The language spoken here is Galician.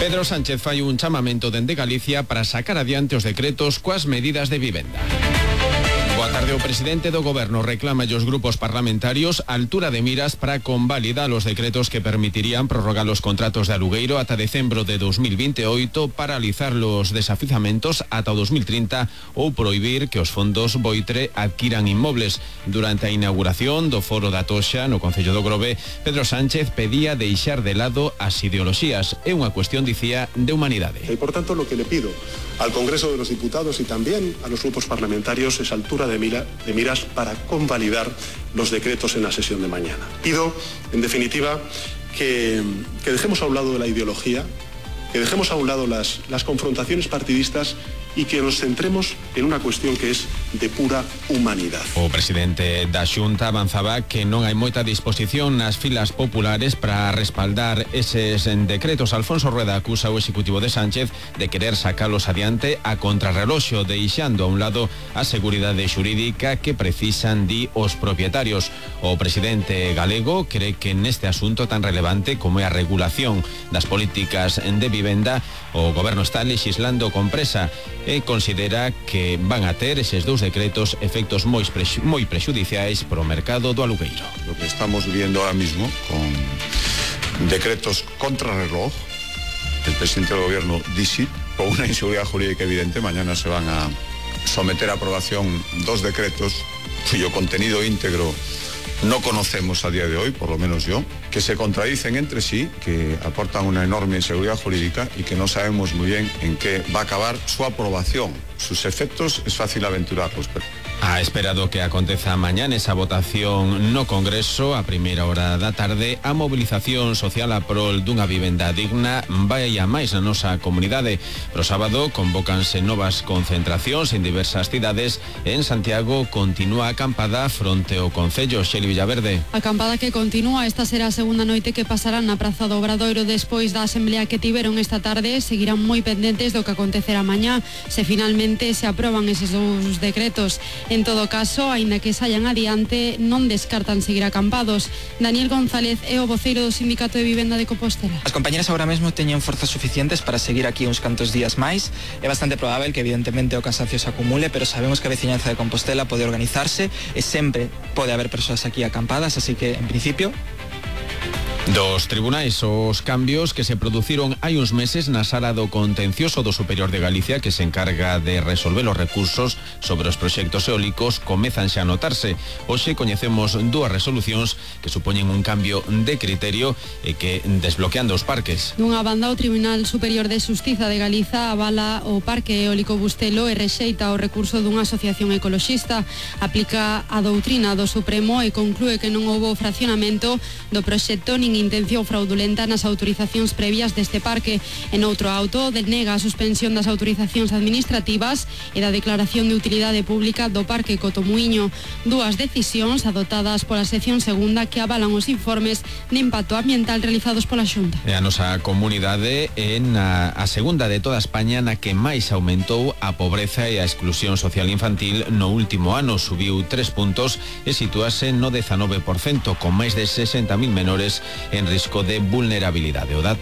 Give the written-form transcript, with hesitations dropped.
Pedro Sánchez fai un chamamento dende Galicia para sacar adiante os decretos coas medidas de vivenda. Boa tarde, o presidente do Goberno reclama aos grupos parlamentarios a altura de miras para convalidar os decretos que permitirían prorrogar os contratos de alugueiro ata decembro de 2028, paralizar os desafizamentos ata o 2030 ou prohibir que os fondos Boitre adquiran inmobles. Durante a inauguración do Foro da Toxa no Concello do Grove, Pedro Sánchez pedía deixar de lado as ideoloxías. É unha cuestión, dicía, de humanidade. Y por tanto lo que le pido al Congreso de los Diputados y también a los grupos parlamentarios es altura de miras para convalidar los decretos en la sesión de mañana. Pido, en definitiva, que dejemos a un lado de la ideología, que dejemos a un lado las confrontaciones partidistas y que nos centremos en una cuestión que es de pura humanidad. O presidente da Xunta avanzaba que non hai moita disposición nas filas populares para respaldar eses decretos. Alfonso Rueda acusa o executivo de Sánchez de querer sacalos adiante a contrarreloxo, deixando a un lado a seguridade xurídica que precisan, di, os propietarios. O presidente galego cree que neste asunto tan relevante como é a regulación das políticas de vivenda, o goberno está legislando con presa e considera que van a ter eses dous decretos efectos moi prexudiciais para o mercado do alugueiro. Lo que estamos viviendo ahora mismo con decretos contrarreloj, el presidente del gobierno dice, con una inseguridad jurídica evidente, mañana se van a someter a aprobación dos decretos cuyo contenido íntegro no conocemos a día de hoy, por lo menos yo, que se contradicen entre sí, que aportan una enorme inseguridad jurídica y que no sabemos muy bien en qué va a acabar su aprobación. Sus efectos es fácil aventurarlos. Ha esperado que aconteza mañana esa votación no Congreso a primeira hora da tarde. A mobilización social a prol dunha vivenda digna vai a máis na nosa comunidade. Pro sábado convócanse novas concentracións en diversas cidades. En Santiago continúa a acampada fronte ao Concello. Xeli Villaverde. A acampada que continúa, esta será a segunda noite que pasarán na Praza do Obradoiro despois da asamblea que tiveron esta tarde. Seguirán moi pendentes do que acontecerá mañá se finalmente se aproban eses dous decretos. En todo caso, aínda que saian adiante, non descartan seguir acampados. Daniel González é o voceiro do Sindicato de Vivenda de Compostela. As compañeras agora mesmo teñen forzas suficientes para seguir aquí uns cantos días máis. É bastante probável que evidentemente o cansancio se acumule, pero sabemos que a veciñanza de Compostela pode organizarse e sempre pode haber persoas aquí acampadas, así que, en principio, dos tribunais, os cambios que se produciron hai uns meses na Sala do Contencioso do Superior de Galicia, que se encarga de resolver os recursos sobre os proxectos eólicos, comezan xa a notarse. Hoxe coñecemos dúas resolucións que supoñen un cambio de criterio e que desbloqueando os parques. Dunha banda, o Tribunal Superior de Xustiza de Galiza avala o Parque Eólico Bustelo e rexeita o recurso dunha asociación ecoloxista. Aplica a doutrina do Supremo e conclúe que non houbo fraccionamento do proxecto nin intención fraudulenta nas autorizacións previas deste parque. En outro auto, denega a suspensión das autorizacións administrativas e da declaración de utilidade pública do Parque Cotomuiño. Dúas decisións adoptadas pola sección segunda que avalan os informes de impacto ambiental realizados pola Xunta. E a nosa comunidade é a segunda de toda España na que máis aumentou a pobreza e a exclusión social infantil no último ano. Subiu 3 puntos e sitúase no 19%, con máis de 60.000 menores en risco de vulnerabilidade. O dato